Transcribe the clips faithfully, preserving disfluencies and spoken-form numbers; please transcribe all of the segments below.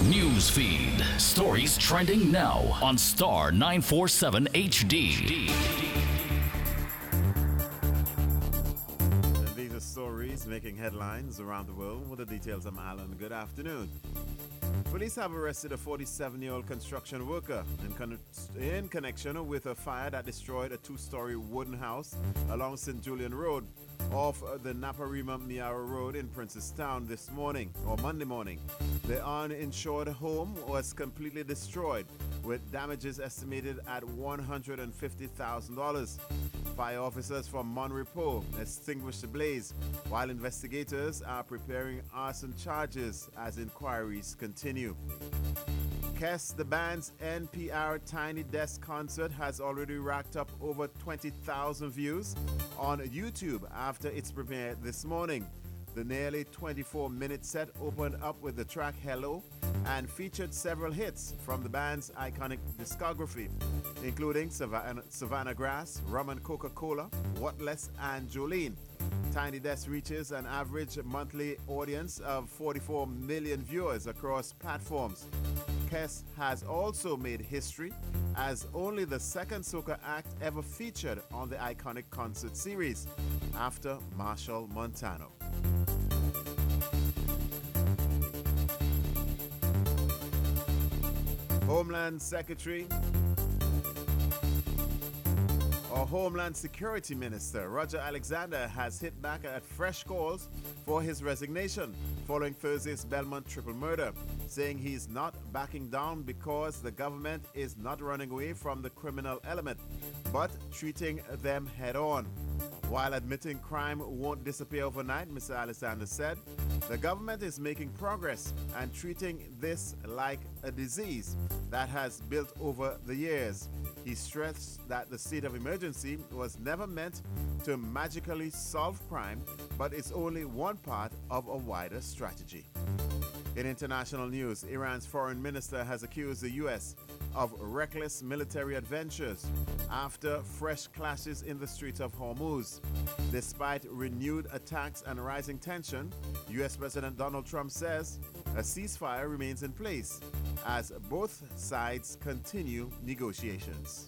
News feed. Stories trending now on Star nine forty-seven H D. And these are stories making headlines around the world. With the details, I'm Alan. Good afternoon. Police have arrested a forty-seven-year-old construction worker in, con- in connection with a fire that destroyed a two-story wooden house along Saint Julian Road off the Naparima Miara Road in Princestown this morning, or Monday morning. The uninsured home was completely destroyed, with damages estimated at one hundred fifty thousand dollars. Fire officers from Monrepo extinguished the blaze, while investigators are preparing arson charges as inquiries continue. Kess, the band's N P R Tiny Desk concert, has already racked up over twenty thousand views on YouTube after its premiere this morning. The nearly twenty-four minute set opened up with the track Hello and featured several hits from the band's iconic discography, including Savannah, Savannah Grass, Rum and Coca-Cola, What Less, and Jolene. Tiny Desk reaches an average monthly audience of forty-four million viewers across platforms. Kess has also made history as only the second soca act ever featured on the iconic concert series, after Marshall Montano. Homeland Secretary or Homeland Security Minister Roger Alexander has hit back at fresh calls for his resignation following Thursday's Belmont triple murder, saying he's not backing down because the government is not running away from the criminal element, but treating them head on. While admitting crime won't disappear overnight, Mister Alexander said, the government is making progress and treating this like a disease that has built over the years. He stressed that the state of emergency was never meant to magically solve crime, but it's only one part of a wider strategy. In international news, Iran's foreign minister has accused the U S of reckless military adventures after fresh clashes in the Strait of Hormuz. Despite renewed attacks and rising tension, U S President Donald Trump says a ceasefire remains in place as both sides continue negotiations.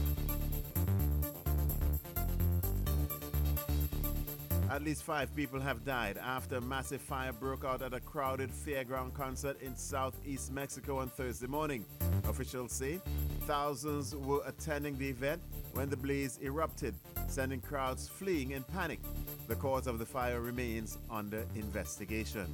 At least five people have died after a massive fire broke out at a crowded fairground concert in southeast Mexico on Thursday morning. Officials say thousands were attending the event when the blaze erupted, sending crowds fleeing in panic. The cause of the fire remains under investigation.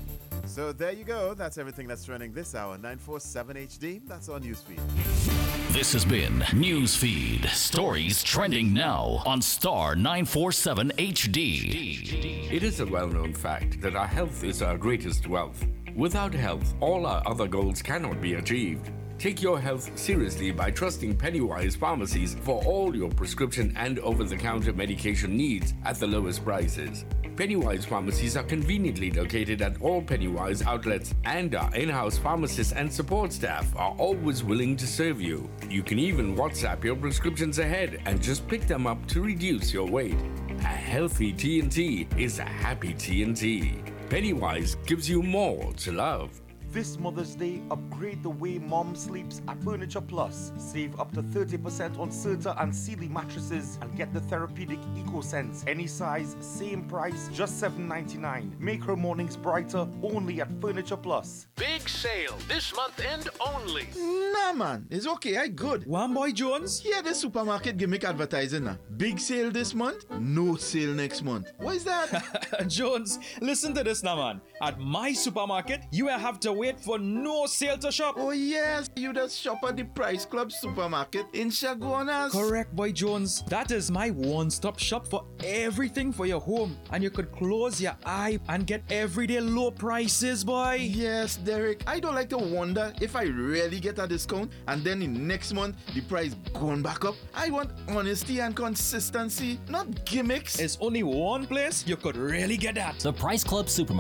So there you go. That's everything that's trending this hour. nine forty-seven H D. That's our newsfeed. This has been Newsfeed. Stories trending now on Star nine forty-seven H D. It is a well-known fact that our health is our greatest wealth. Without health, all our other goals cannot be achieved. Take your health seriously by trusting Pennywise Pharmacies for all your prescription and over-the-counter medication needs at the lowest prices. Pennywise Pharmacies are conveniently located at all Pennywise outlets, and our in-house pharmacists and support staff are always willing to serve you. You can even WhatsApp your prescriptions ahead and just pick them up to reduce your weight. A healthy T N T is a happy T N T. Pennywise gives you more to love. This Mother's Day, upgrade the way mom sleeps at Furniture Plus. Save up to thirty percent on Serta and Sealy mattresses and get the therapeutic EcoSense. Any size, same price, just seven ninety-nine. Make her mornings brighter only at Furniture Plus. Big sale this month end only. Nah, man, it's okay. I good. One boy Jones? Yeah, the supermarket gimmick advertising now. Big sale this month, no sale next month. What is that? Jones, listen to this now, man. At my supermarket, you will have to wait for no sale to shop. Oh yes, you just shop at the Price Club supermarket in Chaguanas. Correct, boy Jones. That is my one-stop shop for everything for your home. And you could close your eye and get everyday low prices, boy. Yes, Derek. I don't like to wonder if I really get a discount and then in next month the price going back up. I want honesty and consistency, not gimmicks. There's only one place you could really get that. The Price Club Supermarket.